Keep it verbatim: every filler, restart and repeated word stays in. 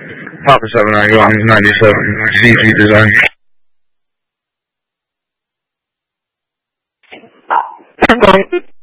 Papa seven ninety-one ninety-seven C G Design. I'm going.